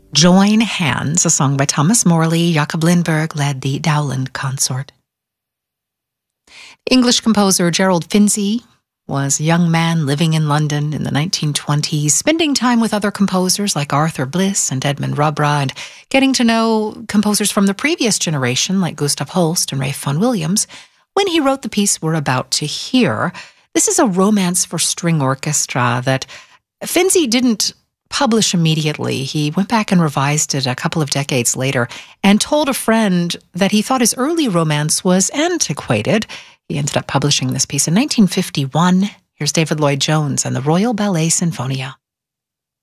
Join Hands, a song by Thomas Morley. Jakob Lindberg led the Dowland Consort. English composer Gerald Finzi was a young man living in London in the 1920s, spending time with other composers like Arthur Bliss and Edmund Rubra, and getting to know composers from the previous generation like Gustav Holst and Ralph Vaughan Williams, when he wrote the piece we're about to hear. This is a romance for string orchestra that Finzi didn't publish immediately. He went back and revised it a couple of decades later and told a friend that he thought his early romance was antiquated. He ended up publishing this piece in 1951. Here's David Lloyd-Jones and the Royal Ballet Sinfonia.